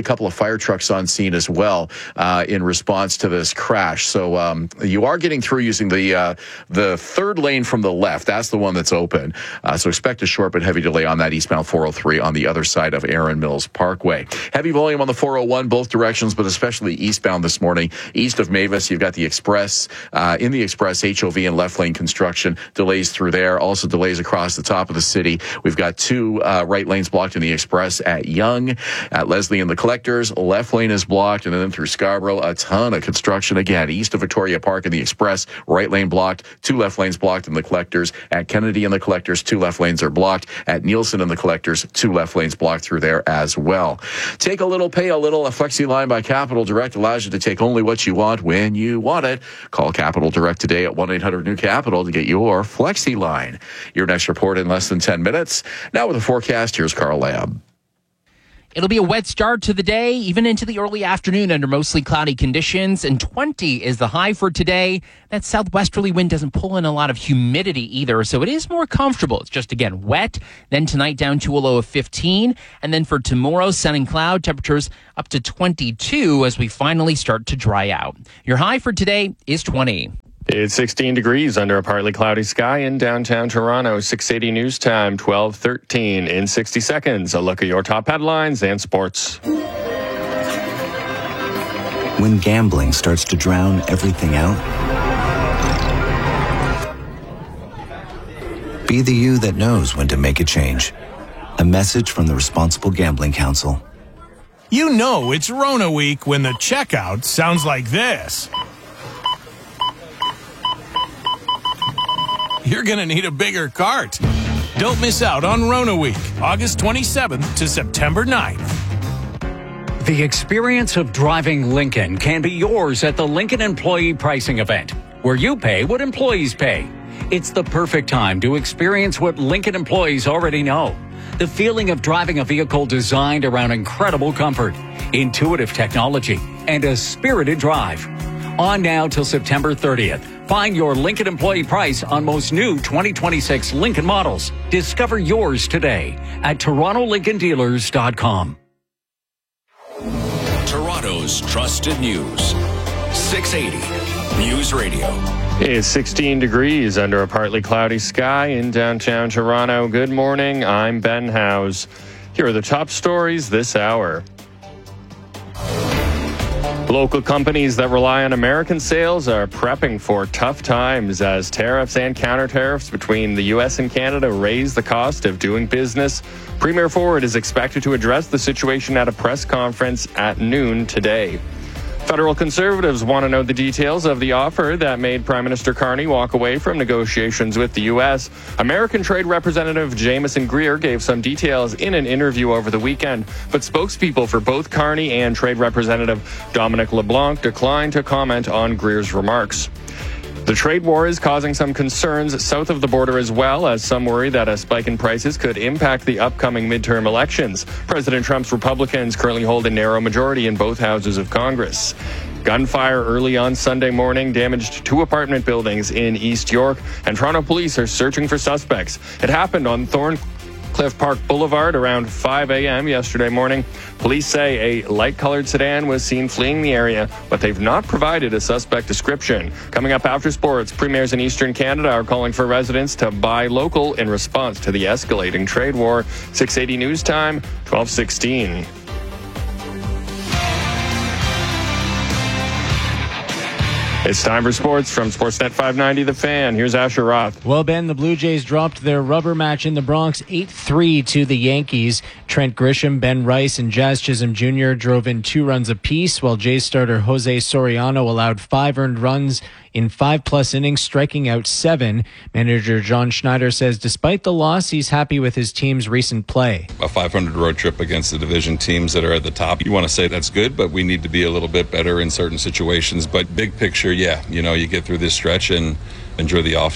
couple of fire trucks on scene as well uh, in response to this crash. So um, you are getting through using the uh, the third lane from the left. That's the one that's open. Uh, so expect a short but heavy delay on that eastbound four oh three on the other side of Aaron Mills Parkway. Heavy volume on the four oh one, both directions, but especially eastbound this morning. East of Mavis, you've got the Express. Uh, in the Express, H O V and left lane construction. Delays through there. Also delays across the top of the city. We've got two uh, right lanes blocked in the Express at Yonge, at Leslie and the Collectors. Left lane is blocked, and then through Scarborough, a ton of construction again. East of Victoria Park in the Express, right lane blocked. Two left lanes blocked in the Collectors. At Kennedy and the Collectors, two left lanes are blocked. At Nielsen and the Collectors, two left lanes blocked through there as well. Take a little, pay a little. A Flexi line by Capital Direct allows you to take only what you want when you want it. Call Capital Direct today at one eight hundred new capital to get your Flexi line. Your next report in less than ten minutes. Now with the forecast, here's Carl Lamb.
It'll be a wet start to the day, even into the early afternoon under mostly cloudy conditions, and twenty is the high for today. That southwesterly wind doesn't pull in a lot of humidity either, so it is more comfortable. It's just, again, wet. Then tonight down to a low of fifteen, and then for tomorrow, sun and cloud, temperatures up to twenty-two as we finally start to dry out. Your high for today is twenty.
It's sixteen degrees under a partly cloudy sky in downtown Toronto. six eighty news time, twelve thirteen. In sixty seconds, a look at your top headlines and sports.
When gambling starts to drown everything out, be the you that knows when to make a change. A message from the Responsible Gambling Council.
You know it's Rona week when the checkout sounds like this. You're going to need a bigger cart. Don't miss out on Rona Week, August twenty-seventh to September ninth.
The experience of driving Lincoln can be yours at the Lincoln Employee Pricing Event, where you pay what employees pay. It's the perfect time to experience what Lincoln employees already know. The feeling of driving a vehicle designed around incredible comfort, intuitive technology, and a spirited drive. On now till September thirtieth. Find your Lincoln employee price on most new twenty twenty-six Lincoln models. Discover yours today at Toronto Lincoln Dealers dot com.
Toronto's trusted news. six eighty News Radio.
It's sixteen degrees under a partly cloudy sky in downtown Toronto. Good morning. I'm Ben Howes. Here are the top stories this hour. Local companies that rely on American sales are prepping for tough times as tariffs and counter-tariffs between the U S and Canada raise the cost of doing business. Premier Ford is expected to address the situation at a press conference at noon today. Federal Conservatives want to know the details of the offer that made Prime Minister Carney walk away from negotiations with the U S. American Trade Representative Jamieson Greer gave some details in an interview over the weekend, but spokespeople for both Carney and Trade Representative Dominic LeBlanc declined to comment on Greer's remarks. The trade war is causing some concerns south of the border as well, as some worry that a spike in prices could impact the upcoming midterm elections. President Trump's Republicans currently hold a narrow majority in both houses of Congress. Gunfire early on Sunday morning damaged two apartment buildings in East York, and Toronto police are searching for suspects. It happened on Thorncliffe Park Boulevard around five a.m. yesterday morning. Police say a light-colored sedan was seen fleeing the area, but they've not provided a suspect description. Coming up after sports, premiers in Eastern Canada are calling for residents to buy local in response to the escalating trade war. six eighty News Time, twelve sixteen. It's time for sports from Sportsnet five ninety The Fan. Here's Asher Roth.
Well, Ben, the Blue Jays dropped their rubber match in the Bronx eight three to the Yankees. Trent Grisham, Ben Rice, and Jazz Chisholm Junior drove in two runs apiece, while Jays starter Jose Soriano allowed five earned runs in five-plus innings, striking out seven. Manager John Schneider says despite the loss, he's happy with his team's recent play.
A five hundred road trip against the division teams that are at the top. You want to say that's good, but we need to be a little bit better in certain situations. But big picture, yeah, you know, you get through this stretch and enjoy the off day.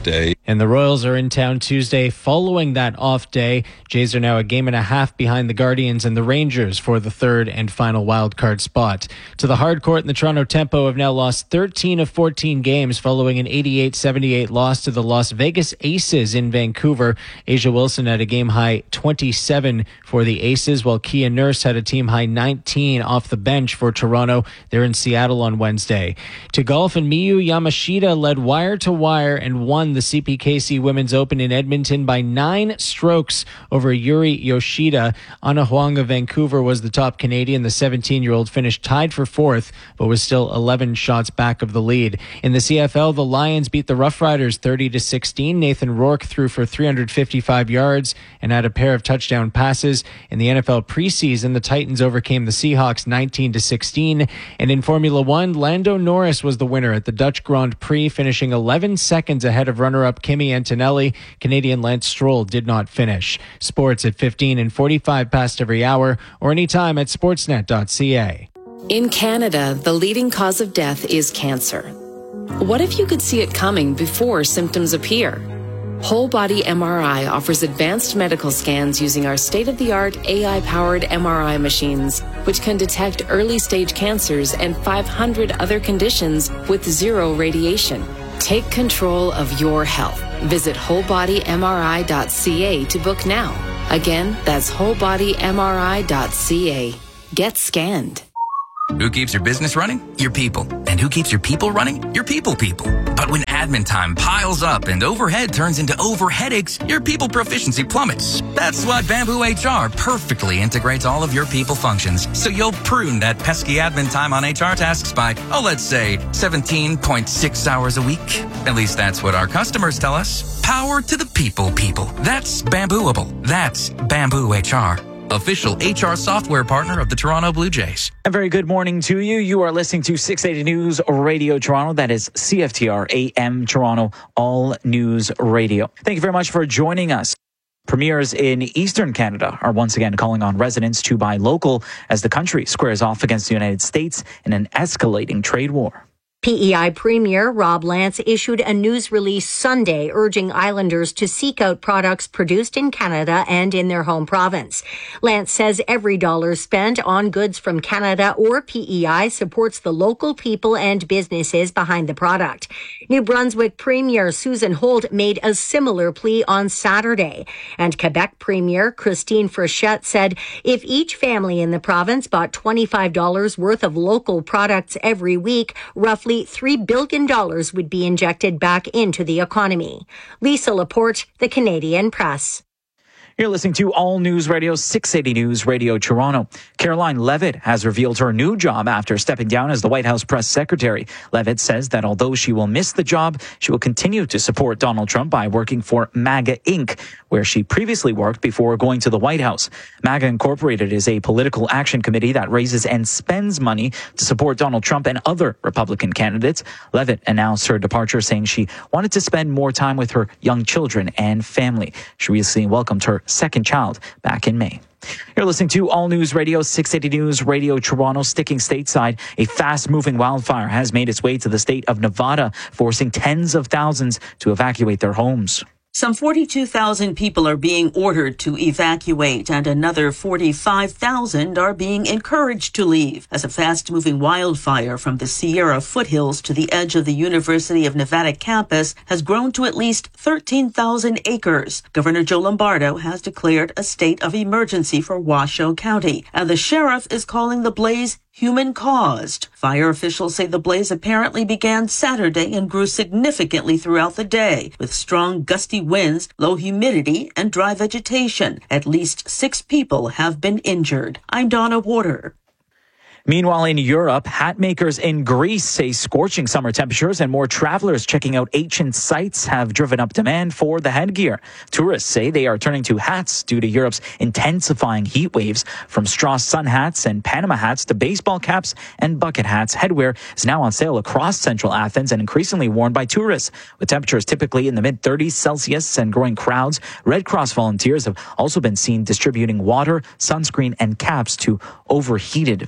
And the Royals are in town Tuesday following that off day. Jays are now a game and a half behind the Guardians and the Rangers for the third and final wildcard spot. To the hard court, and the Toronto Tempo have now lost thirteen of fourteen games following an eighty-eight seventy-eight loss to the Las Vegas Aces in Vancouver. Asia Wilson had a game-high twenty-seven for the Aces, while Kia Nurse had a team-high nineteen off the bench for Toronto. They're in Seattle on Wednesday. To golf, and Miyu Yamashita led wire-to-wire and won the C P K C Women's Open in Edmonton by nine strokes over Yuri Yoshida. Anna Huang of Vancouver was the top Canadian. The seventeen-year-old finished tied for fourth, but was still eleven shots back of the lead. In the C F L, the Lions beat the Rough Riders thirty to sixteen. Nathan Rourke threw for three hundred fifty-five yards and had a pair of touchdown passes. In the N F L preseason, the Titans overcame the Seahawks nineteen to sixteen. And in Formula One, Lando Norris was the winner at the Dutch Grand Prix, finishing eleven seconds ahead of runner-up Kimi Antonelli. Canadian Lance Stroll did not finish. Sports at fifteen and forty-five past every hour, or anytime at sportsnet dot c a.
In Canada, the leading cause of death is cancer. What if you could see it coming before symptoms appear? Whole Body M R I offers advanced medical scans using our state-of-the-art A I-powered M R I machines, which can detect early-stage cancers and five hundred other conditions with zero radiation. Take control of your health. Visit whole body m r i dot c a to book now. Again, that's whole body m r i dot c a. Get scanned.
Who keeps your business running? Your people. And who keeps your people running? Your people people. But when admin time piles up and overhead turns into over headaches, your people proficiency plummets. That's why Bamboo H R perfectly integrates all of your people functions, so you'll prune that pesky admin time on H R tasks by, oh, let's say, seventeen point six hours a week. At least that's what our customers tell us. Power to the people people. That's Bambooable. That's Bamboo H R. Official H R software partner of the Toronto Blue Jays.
A very good morning to you. You are listening to six eighty News Radio Toronto. That is C F T R A M Toronto, all news radio. Thank you very much for joining us. Premiers in Eastern Canada are once again calling on residents to buy local as the country squares off against the United States in an escalating trade war.
P E I Premier Rob Lance issued a news release Sunday urging islanders to seek out products produced in Canada and in their home province. Lance says every dollar spent on goods from Canada or P E I supports the local people and businesses behind the product. New Brunswick Premier Susan Holt made a similar plea on Saturday. And Quebec Premier Christine Frechette said if each family in the province bought twenty-five dollars worth of local products every week, roughly three billion dollars would be injected back into the economy. Lisa Laporte, The Canadian Press.
You're listening to All News Radio, six eighty News Radio Toronto. Caroline Levitt has revealed her new job after stepping down as the White House press secretary. Levitt says that although she will miss the job, she will continue to support Donald Trump by working for MAGA Incorporated, where she previously worked before going to the White House. MAGA Incorporated is a political action committee that raises and spends money to support Donald Trump and other Republican candidates. Levitt announced her departure, saying she wanted to spend more time with her young children and family. She recently welcomed her second child back in May. You're listening to All News Radio, six eighty News Radio Toronto. Sticking stateside, a fast-moving wildfire has made its way to the state of Nevada, forcing tens of thousands to evacuate their homes.
Some forty-two thousand people are being ordered to evacuate, and another forty-five thousand are being encouraged to leave as a fast-moving wildfire from the Sierra foothills to the edge of the University of Nevada campus has grown to at least thirteen thousand acres. Governor Joe Lombardo has declared a state of emergency for Washoe County, and the sheriff is calling the blaze human-caused. Fire officials say the blaze apparently began Saturday and grew significantly throughout the day, with strong gusty winds, low humidity, and dry vegetation. At least six people have been injured. I'm Donna Water.
Meanwhile, in Europe, hat makers in Greece say scorching summer temperatures and more travelers checking out ancient sites have driven up demand for the headgear. Tourists say they are turning to hats due to Europe's intensifying heat waves. From straw sun hats and Panama hats to baseball caps and bucket hats, headwear is now on sale across central Athens and increasingly worn by tourists. With temperatures typically in the mid thirties Celsius and growing crowds, Red Cross volunteers have also been seen distributing water, sunscreen, and caps to overheated visitors.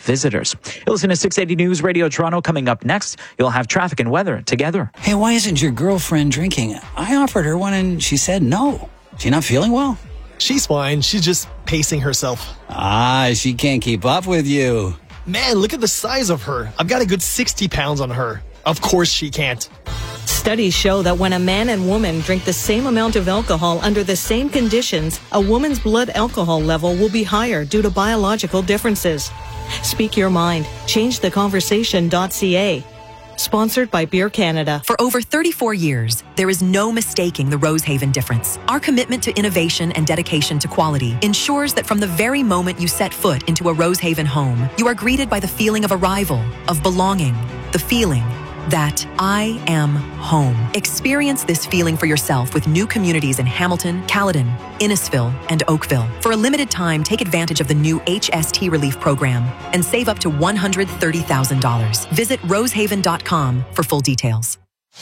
dollars. You'll listen to six eighty News Radio Toronto. Coming up next, you'll have traffic and weather together.
Hey, why isn't your girlfriend drinking? I offered her one and she said no. She not feeling well?
She's fine. She's just pacing herself.
Ah, she can't keep up with you.
Man, look at the size of her. I've got a good sixty pounds on her. Of course she can't.
Studies show that when a man and woman drink the same amount of alcohol under the same conditions, a woman's blood alcohol level will be higher due to biological differences. Speak your mind. change the conversation dot c a. Sponsored by Beer Canada.
For over thirty-four years, there is no mistaking the Rosehaven difference. Our commitment to innovation and dedication to quality ensures that from the very moment you set foot into a Rosehaven home, you are greeted by the feeling of arrival, of belonging, the feeling that I am home. Experience this feeling for yourself with new communities in Hamilton, Caledon, Innisfil, and Oakville. For a limited time, take advantage of the new H S T Relief Program and save up to one hundred thirty thousand dollars. Visit rosehaven dot com for full details.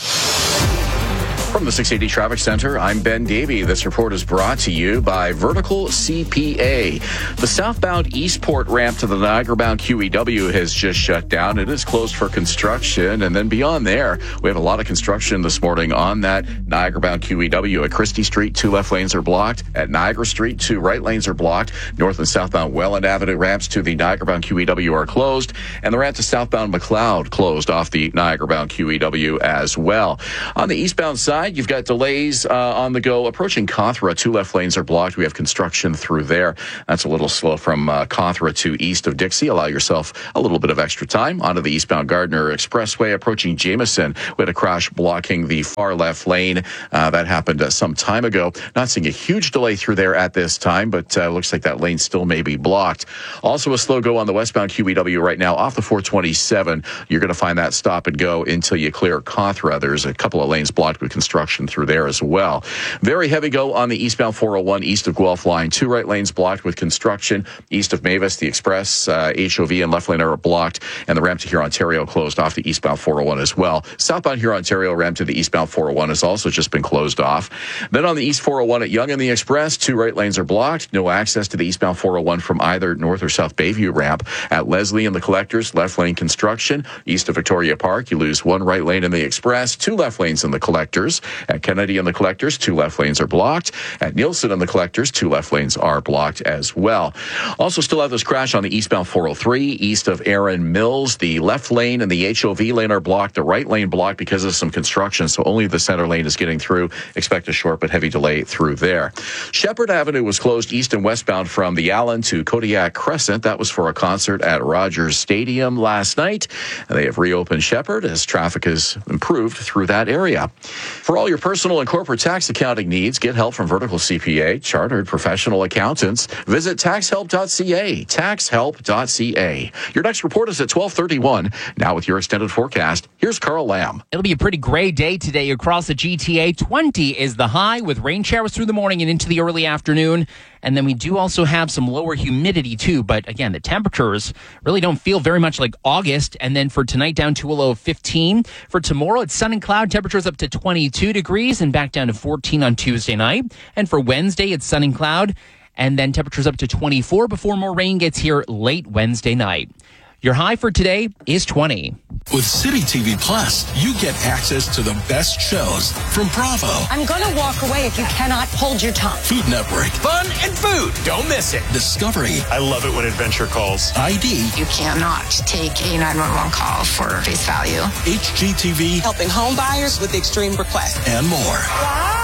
From the six eighty Traffic Center, I'm Ben Davey. This report is brought to you by Vertical C P A. The southbound Eastport ramp to the Niagara-bound Q E W has just shut down. It is closed for construction. And then beyond there, we have a lot of construction this morning on that Niagara-bound Q E W. At Christie Street, two left lanes are blocked. At Niagara Street, two right lanes are blocked. North and southbound Welland Avenue ramps to the Niagara-bound Q E W are closed. And the ramp to southbound McLeod closed off the Niagara-bound Q E W as well. On the eastbound side, you've got delays uh, on the go approaching Cawthra. Two left lanes are blocked. We have construction through there. That's a little slow from uh, Cawthra to east of Dixie. Allow yourself a little bit of extra time. Onto the eastbound Gardner Expressway approaching Jameson. We had a crash blocking the far left lane. Uh, that happened uh, some time ago. Not seeing a huge delay through there at this time, but uh, looks like that lane still may be blocked. Also a slow go on the westbound Q E W right now off the four twenty-seven. You're going to find that stop and go until you clear Cawthra. There's a couple of lanes blocked with construction through there as well. Very heavy go on the eastbound four oh one east of Guelph line. Two right lanes blocked with construction. East of Mavis, the Express, uh, H O V and left lane are blocked, and the ramp to Huron Ontario closed off the eastbound four oh one as well. Southbound Huron Ontario ramp to the eastbound four oh one has also just been closed off. Then on the east four oh one at Yonge and the Express, two right lanes are blocked. No access to the eastbound four oh one from either North or South Bayview ramp. At Leslie and the Collectors, left lane construction. East of Victoria Park, you lose one right lane in the Express, two left lanes in the Collectors. At Kennedy and the Collectors, two left lanes are blocked. At Nielsen and the Collectors, two left lanes are blocked as well. Also still have this crash on the eastbound four oh three, east of Erin Mills. The left lane and the H O V lane are blocked. The right lane blocked because of some construction, so only the center lane is getting through. Expect a short but heavy delay through there. Shepherd Avenue was closed east and westbound from the Allen to Kodiak Crescent. That was for a concert at Rogers Stadium last night. And they have reopened Shepherd as traffic has improved through that area. For all your personal and corporate tax accounting needs, get help from Vertical C P A, chartered professional accountants. Visit tax help dot c a, tax help dot c a. Your next report is at twelve thirty-one. Now with your extended forecast, here's Carl Lamb.
It'll be a pretty gray day today across the G T A. twenty is the high with rain showers through the morning and into the early afternoon. And then we do also have some lower humidity too. But again, the temperatures really don't feel very much like August. And then for tonight, down to a low of fifteen. For tomorrow, it's sun and cloud. Temperatures up to twenty-two degrees and back down to fourteen on Tuesday night. And for Wednesday, it's sun and cloud. And then temperatures up to twenty-four before more rain gets here late Wednesday night. Your high for today is twenty.
With City T V Plus, you get access to the best shows from Bravo,
I'm gonna walk away if you cannot hold your tongue.
Food Network,
Fun and food. Don't miss it.
Discovery.
I love it when adventure calls.
I D.
You cannot take a nine one one call for face value.
H G T V.
Helping home buyers with extreme requests.
And more.
Wow.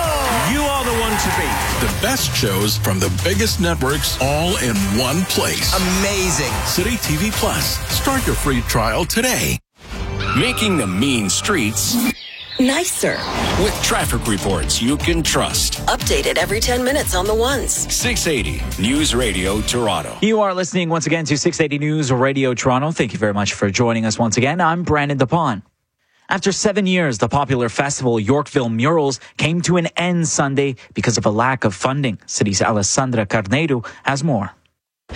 You are the one to beat.
The best shows from the biggest networks all in one place.
Amazing.
City T V Plus. Start your free trial today.
Making the mean streets
nicer
with traffic reports you can trust.
Updated every ten minutes on the ones.
six eighty News Radio Toronto.
You are listening once again to six eighty News Radio Toronto. Thank you very much for joining us once again. I'm Brandon DePaun. After seven years, the popular festival Yorkville Murals came to an end Sunday because of a lack of funding. City's Alessandra Carneiro has more.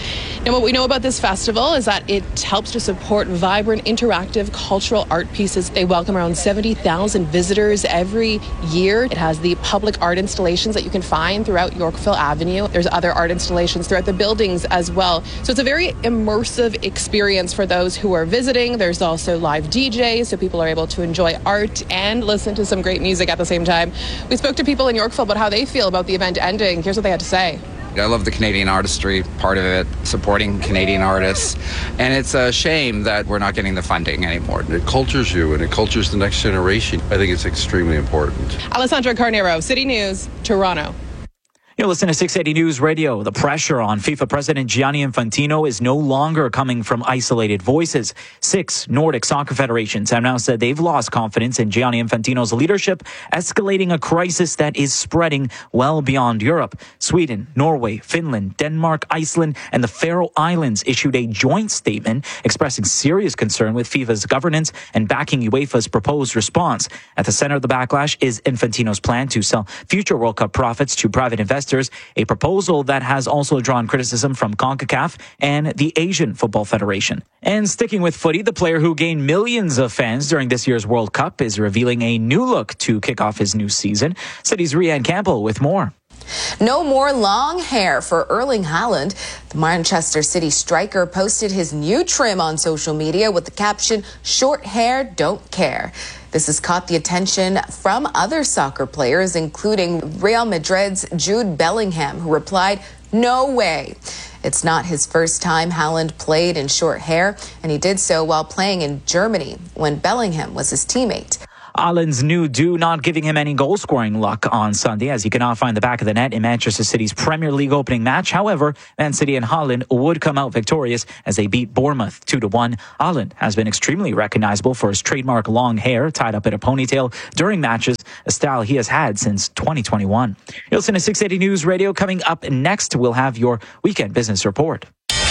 And what we know about this festival is that it helps to support vibrant, interactive cultural art pieces. They welcome around seventy thousand visitors every year. It has the public art installations that you can find throughout Yorkville Avenue. There's other art installations throughout the buildings as well. So it's a very immersive experience for those who are visiting. There's also live D Js, so people are able to enjoy art and listen to some great music at the same time. We spoke to people in Yorkville about how they feel about the event ending. Here's what they had to say.
I love the Canadian artistry part of it, supporting Canadian artists, and it's a shame that we're not getting the funding anymore.
It cultures you and it cultures the next generation. I think it's extremely important.
Alessandra Carnero, City News, Toronto.
You're listening to six eighty News Radio. The pressure on FIFA President Gianni Infantino is no longer coming from isolated voices. Six Nordic soccer federations have now said they've lost confidence in Gianni Infantino's leadership, escalating a crisis that is spreading well beyond Europe. Sweden, Norway, Finland, Denmark, Iceland, and the Faroe Islands issued a joint statement expressing serious concern with FIFA's governance and backing UEFA's proposed response. At the center of the backlash is Infantino's plan to sell future World Cup profits to private investors, a proposal that has also drawn criticism from CONCACAF and the Asian Football Federation. And sticking with footy, the player who gained millions of fans during this year's World Cup is revealing a new look to kick off his new season. City's Rianne Campbell with more.
No more long hair for Erling Haaland. The Manchester City striker posted his new trim on social media with the caption, "Short hair, don't care." This has caught the attention from other soccer players, including Real Madrid's Jude Bellingham, who replied, "No way." It's not his first time Haaland played in short hair, and he did so while playing in Germany when Bellingham was his teammate.
Haaland's new do not giving him any goal-scoring luck on Sunday, as he cannot find the back of the net in Manchester City's Premier League opening match. However, Man City and Haaland would come out victorious as they beat Bournemouth two to one. Haaland has been extremely recognizable for his trademark long hair tied up in a ponytail during matches, a style he has had since twenty twenty-one. You'll listen to six eighty News Radio. Coming up next, we'll have your weekend business report.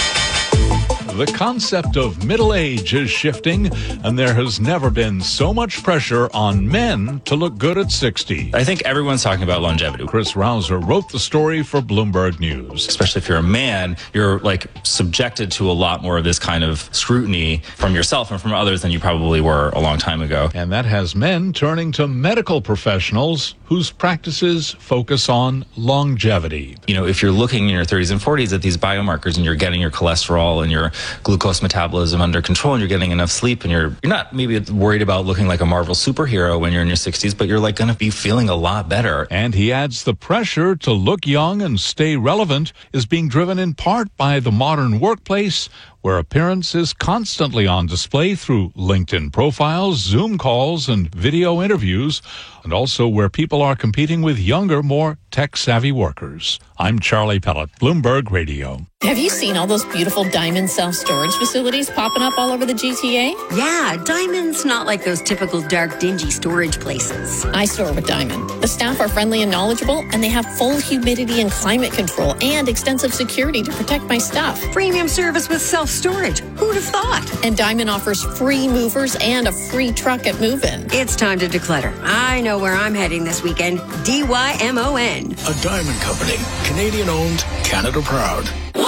The concept of middle age is shifting, and there has never been so much pressure on men to look good at sixty.
I think everyone's talking about longevity.
Chris Rouser wrote the story for Bloomberg News.
Especially if you're a man, you're like subjected to a lot more of this kind of scrutiny from yourself and from others than you probably were a long time ago.
And that has men turning to medical professionals whose practices focus on longevity.
You know, if you're looking in your thirties and forties at these biomarkers and you're getting your cholesterol and your glucose metabolism under control and you're getting enough sleep and you're you're not maybe worried about looking like a Marvel superhero when you're in your sixties, but you're like going to be feeling a lot better.
And he adds the pressure to look young and stay relevant is being driven in part by the modern workplace, where appearance is constantly on display through LinkedIn profiles, Zoom calls, and video interviews, and also where people are competing with younger, more tech-savvy workers. I'm Charlie Pellet, Bloomberg Radio.
Have you seen all those beautiful Diamond self-storage facilities popping up all over the G T A?
Yeah, Diamond's not like those typical dark, dingy storage places.
I store with Diamond. The staff are friendly and knowledgeable, and they have full humidity and climate control and extensive security to protect my stuff.
Premium service with self-storage. Who'd have thought?
And Diamond offers free movers and a free truck at move-in.
It's time to declutter. I know where I'm heading this weekend. D Y M O N.
A Diamond Company. Canadian owned, Canada proud.